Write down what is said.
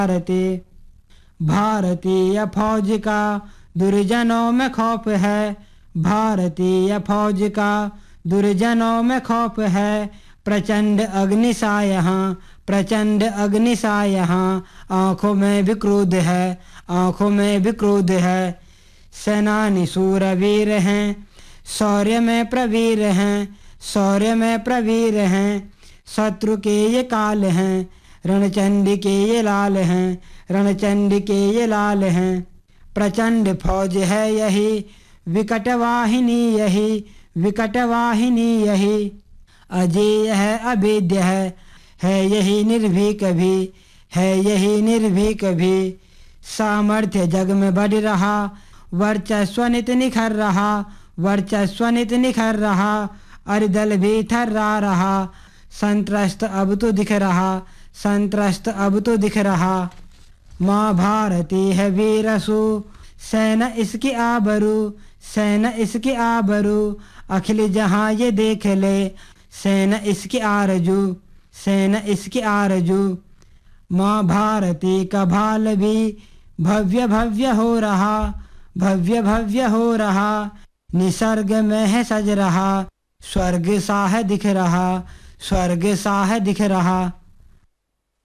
भारती भारतीय फौज का दुर्जनों में खौफ है, भारतीय फौज का दुर्जनों में खौफ है। प्रचंड अग्निसा यहाँ, प्रचंड अग्निसा यहाँ, आँखों में भी क्रोध है, आँखों में भी क्रोध है। सेनानी शूरवीर हैं, शौर्य में प्रवीर हैं, शौर्य में प्रवीर हैं। शत्रु के ये काल हैं, रणचंडी के ये लाल हैं, रणचंडी के ये लाल हैं। प्रचंड फौज है यही, विकट वाहिनी यही, विकट वाहिनी यही। अजेय है अभेद्य है यही निर्भीक भी, है यही निर्भीक भी। सामर्थ्य जग में बढ़ रहा, वर्चस्व नित निखर रहा, वर्चस्व नित निखर रहा। अरिदल भी थर्रा रहा, संत्रस्त अब तो दिख रहा, संत्रस्त अब तो दिख रहा। माँ भारती है वीरसु, सेना इसकी आबरू, सेना इसकी आबरू। अखिल जहाँ ये देख ले, सेना इसकी आरजू, सेना इसकी आरजू। माँ भारती का भाल भी भव्य भव्य हो रहा, भव्य भव्य हो रहा। निसर्ग में है सज रहा, स्वर्ग सा है दिख रहा, स्वर्ग सा है दिख रहा।